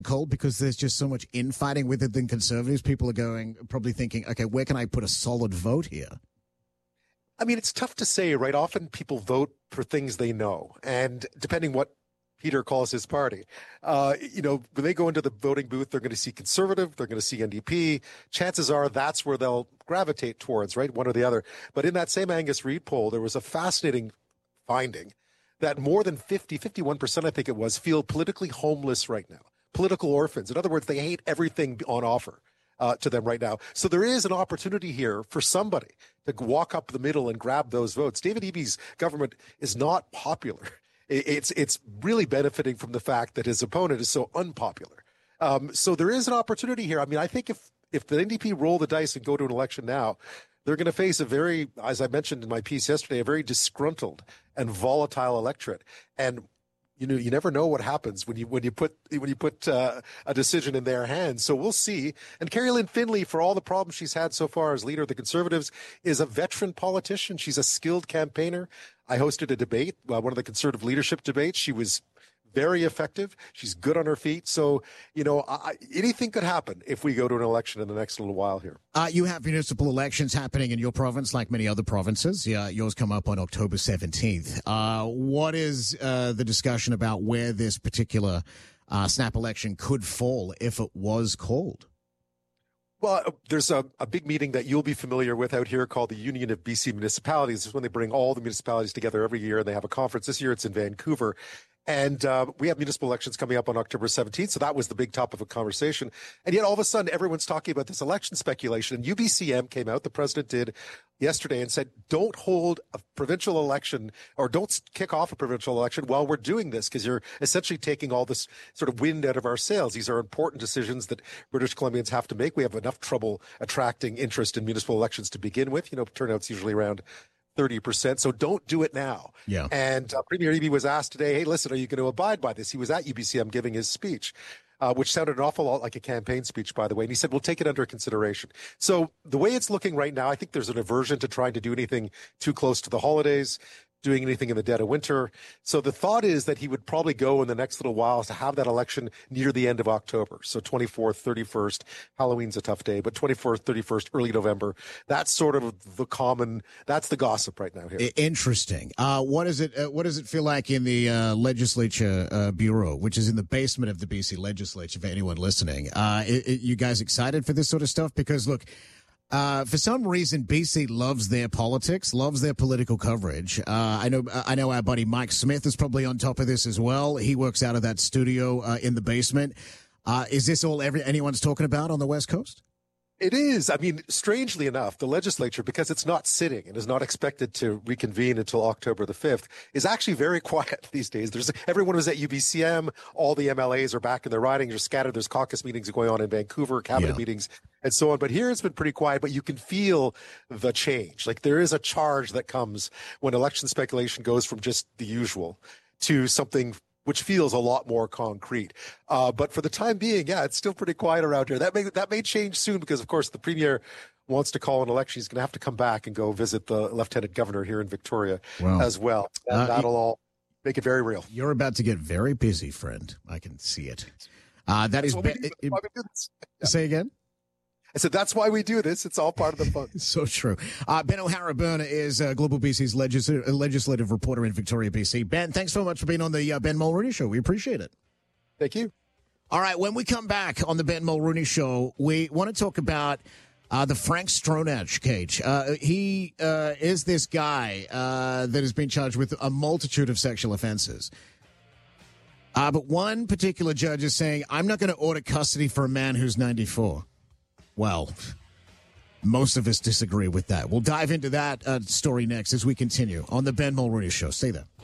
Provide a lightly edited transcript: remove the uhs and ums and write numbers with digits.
cold because there's just so much infighting with it than conservatives? People are probably thinking, okay, where can I put a solid vote here? I mean, it's tough to say, right? Often people vote for things they know. And depending what Peter calls his party, when they go into the voting booth, they're going to see Conservative, they're going to see NDP. Chances are that's where they'll gravitate towards, right? One or the other. But in that same Angus Reid poll, there was a fascinating finding that more than 51%, I think it was, feel politically homeless right now. Political orphans. In other words, they hate everything on offer to them right now. So there is an opportunity here for somebody to walk up the middle and grab those votes. David Eby's government is not popular. It's really benefiting from the fact that his opponent is so unpopular. So there is an opportunity here. I mean, I think if the NDP roll the dice and go to an election now, they're going to face a very, as I mentioned in my piece yesterday, a very disgruntled and volatile electorate. And you never know what happens when you put a decision in their hands. So we'll see. And Carrie Lynn Finley, for all the problems she's had so far as leader of the Conservatives, is a veteran politician. She's a skilled campaigner. I hosted a debate, one of the Conservative leadership debates. She was very effective. She's good on her feet. So, anything could happen if we go to an election in the next little while here. You have municipal elections happening in your province, like many other provinces. Yeah, yours come up on October 17th. What is the discussion about where this particular snap election could fall if it was called? Well, there's a big meeting that you'll be familiar with out here called the Union of BC Municipalities. It's when they bring all the municipalities together every year, and they have a conference. This year it's in Vancouver. And we have municipal elections coming up on October 17th, so that was the big topic of conversation. And yet all of a sudden, everyone's talking about this election speculation. And UBCM came out, the president did yesterday, and said, don't hold a provincial election or don't kick off a provincial election while we're doing this, because you're essentially taking all this sort of wind out of our sails. These are important decisions that British Columbians have to make. We have enough trouble attracting interest in municipal elections to begin with. Turnout's usually around 30%. So don't do it now. Yeah. And Premier Eby was asked today, hey, listen, are you going to abide by this? He was at UBCM giving his speech, which sounded an awful lot like a campaign speech, by the way. And he said, we'll take it under consideration. So the way it's looking right now, I think there's an aversion to trying to do anything too close to the holidays, doing anything in the dead of winter. So the thought is that he would probably go in the next little while to have that election near the end of October. So 24th, 31st, Halloween's a tough day, but 24th, 31st, early November. That's sort of that's the gossip right now here. Interesting. What does it feel like in the legislature bureau, which is in the basement of the BC legislature, for anyone listening? You guys excited for this sort of stuff? Because look, for some reason, BC loves their politics, loves their political coverage. I know our buddy Mike Smith is probably on top of this as well. He works out of that studio in the basement. Is this all anyone's talking about on the West Coast? It is. I mean, strangely enough, the legislature, because it's not sitting and is not expected to reconvene until October the 5th, is actually very quiet these days. Everyone was at UBCM. All the MLAs are back in their ridings, are scattered. There's caucus meetings going on in Vancouver, cabinet meetings, and so on. But here it's been pretty quiet, but you can feel the change. Like there is a charge that comes when election speculation goes from just the usual to something which feels a lot more concrete. But for the time being, it's still pretty quiet around here. That may change soon because, of course, the premier wants to call an election. He's going to have to come back and go visit the lieutenant governor here in Victoria as well. And that'll all make it very real. You're about to get very busy, friend. I can see it. Say again? I said, that's why we do this. It's all part of the fun. So true. Ben O'Hara-Byrne is Global BC's legislative reporter in Victoria, BC. Ben, thanks so much for being on the Ben Mulrooney Show. We appreciate it. Thank you. All right, when we come back on the Ben Mulrooney Show, we want to talk about the Frank Stronach case. He is this guy that has been charged with a multitude of sexual offenses. But one particular judge is saying, I'm not going to order custody for a man who's 94. Well, most of us disagree with that. We'll dive into that story next as we continue on the Ben Mulrooney Show. Stay there.